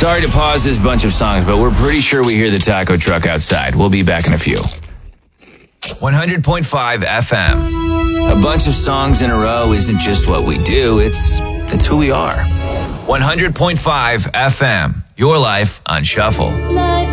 Sorry to pause this bunch of songs, but we're pretty sure we hear the taco truck outside. We'll be back in a few. 100.5 FM. A bunch of songs in a row isn't just what we do, it's who we are. 100.5 FM. Your life on shuffle. Life